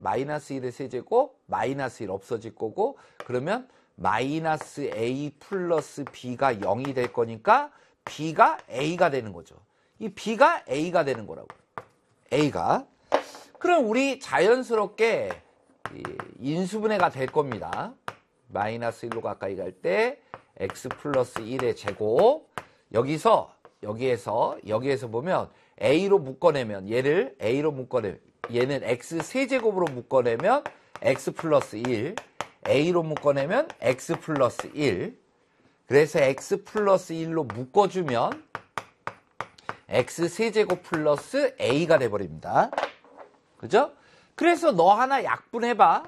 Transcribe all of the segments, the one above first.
마이너스 1의 세제곱 마이너스 1 없어질 거고 그러면 마이너스 A 플러스 B가 0이 될 거니까 B가 A가 되는 거죠. 이 B가 A가 되는 거라고. A가. 그럼 우리 자연스럽게 인수분해가 될 겁니다. 마이너스 1로 가까이 갈 때 x 플러스 1의 제곱 여기에서 보면 A로 묶어내면 얘를 A로 묶어내면 얘는 x 세제곱으로 묶어내면 x 플러스 1 A로 묶어내면 x 플러스 1 그래서 x 플러스 1로 묶어주면 x 세제곱 플러스 A가 돼버립니다. 그죠? 그래서 너 하나 약분해봐.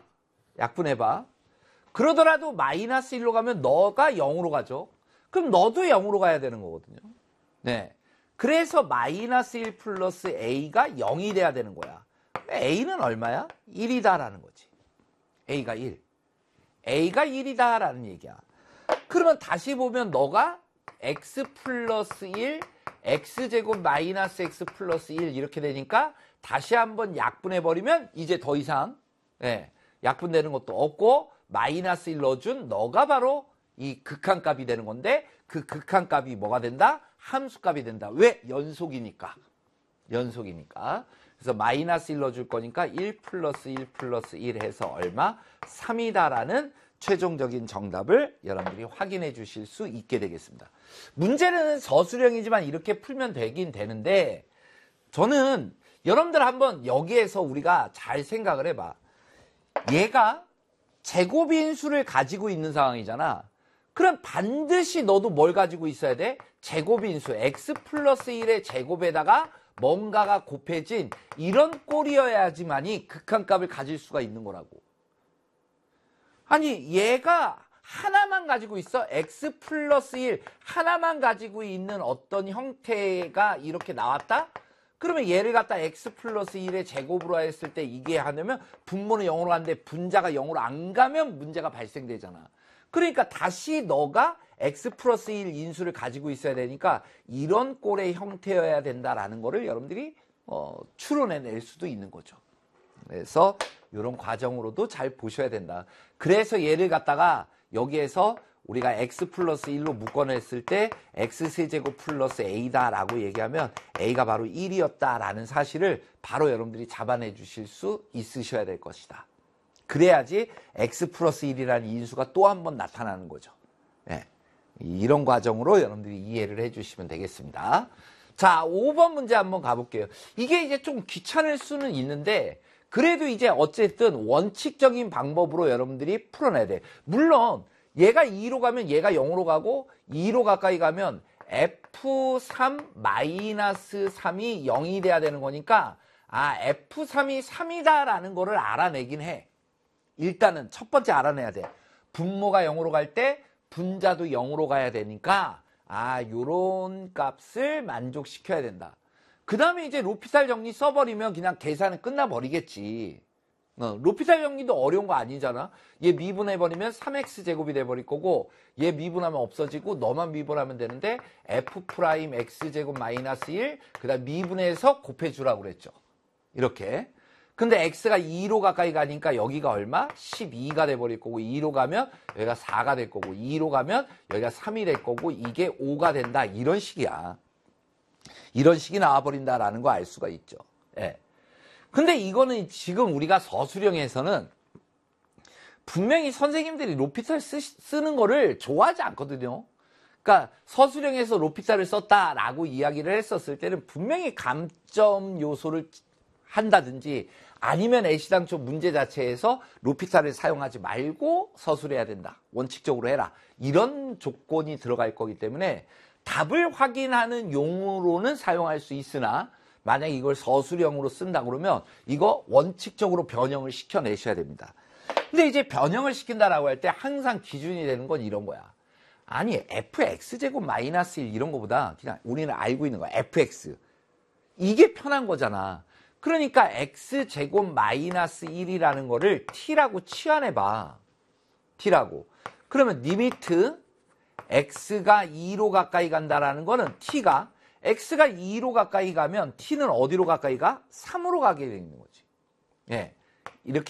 그러더라도 마이너스 1로 가면 너가 0으로 가죠. 그럼 너도 0으로 가야 되는 거거든요. 네. 그래서 마이너스 1 플러스 A가 0이 돼야 되는 거야. A는 얼마야? 1이다라는 거지. A가 1. A가 1이다라는 얘기야. 그러면 다시 보면 너가 x 플러스 1, x제곱 마이너스 x 플러스 1 이렇게 되니까 다시 한번 약분해버리면 이제 더 이상 약분되는 것도 없고 마이너스 1 넣어준 너가 바로 이 극한값이 되는 건데 그 극한값이 뭐가 된다? 함수값이 된다. 왜? 연속이니까. 그래서 마이너스 1 넣어줄 거니까 1 플러스 1 플러스 1 해서 얼마? 3이다라는 최종적인 정답을 여러분들이 확인해 주실 수 있게 되겠습니다. 문제는 서술형이지만 이렇게 풀면 되긴 되는데 저는 여러분들 한번 여기에서 우리가 잘 생각을 해봐. 얘가 제곱인수를 가지고 있는 상황이잖아. 그럼 반드시 너도 뭘 가지고 있어야 돼? 제곱인수 x 플러스 1의 제곱에다가 뭔가가 곱해진 이런 꼴이어야지만이 극한값을 가질 수가 있는 거라고. 아니 얘가 하나만 가지고 있어. x 플러스 1 하나만 가지고 있는 어떤 형태가 이렇게 나왔다? 그러면 얘를 갖다 x 플러스 1의 제곱으로 했을 때 이게 하려면 분모는 0으로 가는데 분자가 0으로 안 가면 문제가 발생되잖아. 그러니까 다시 너가 x 플러스 1 인수를 가지고 있어야 되니까 이런 꼴의 형태여야 된다라는 거를 여러분들이 추론해낼 수도 있는 거죠. 그래서 이런 과정으로도 잘 보셔야 된다. 그래서 얘를 갖다가 여기에서 우리가 x 플러스 1로 묶어냈을 때 x 세제곱 플러스 a다라고 얘기하면 a가 바로 1이었다라는 사실을 바로 여러분들이 잡아내 주실 수 있으셔야 될 것이다. 그래야지 x 플러스 1이라는 인수가 또 한 번 나타나는 거죠. 네. 이런 과정으로 여러분들이 이해를 해주시면 되겠습니다. 자, 5번 문제 한번 가볼게요. 이게 이제 좀 귀찮을 수는 있는데 그래도 이제 어쨌든 원칙적인 방법으로 여러분들이 풀어내야 돼. 물론 얘가 2로 가면 얘가 0으로 가고 2로 가까이 가면 F3-3이 0이 돼야 되는 거니까 F3이 3이다라는 거를 알아내긴 해. 일단은 첫 번째 알아내야 돼. 분모가 0으로 갈 때 분자도 0으로 가야 되니까 요런 값을 만족시켜야 된다. 그 다음에 이제 로피탈 정리 써버리면 그냥 계산은 끝나버리겠지. 로피탈 정리도 어려운 거 아니잖아. 얘 미분해버리면 3x제곱이 돼버릴 거고 얘 미분하면 없어지고 너만 미분하면 되는데 f'x제곱 마이너스 1 그 다음 미분해서 곱해주라고 그랬죠. 이렇게. 근데 x가 2로 가까이 가니까 여기가 얼마? 12가 돼버릴 거고 2로 가면 여기가 4가 될 거고 2로 가면 여기가 3이 될 거고 이게 5가 된다. 이런 식이야. 이런 식이 나와버린다라는 거 알 수가 있죠. 예. 근데 이거는 지금 우리가 서술형에서는 분명히 선생님들이 로피탈 쓰는 거를 좋아하지 않거든요. 그러니까 서술형에서 로피탈을 썼다라고 이야기를 했었을 때는 분명히 감점 요소를 한다든지 아니면 애시당초 문제 자체에서 로피탈을 사용하지 말고 서술해야 된다. 원칙적으로 해라. 이런 조건이 들어갈 거기 때문에 답을 확인하는 용어로는 사용할 수 있으나 만약에 이걸 서술형으로 쓴다 그러면 이거 원칙적으로 변형을 시켜내셔야 됩니다. 근데 이제 변형을 시킨다라고 할 때 항상 기준이 되는 건 이런 거야. 아니 fx제곱 마이너스 1 이런 거보다 그냥 우리는 알고 있는 거야. fx. 이게 편한 거잖아. 그러니까 x제곱 마이너스 1이라는 거를 t라고 치환해봐. t라고. 그러면 리미트 x가 2로 가까이 간다라는 거는 t가 x가 2로 가까이 가면 t는 어디로 가까이 가? 3으로 가게 되는 거지. 예.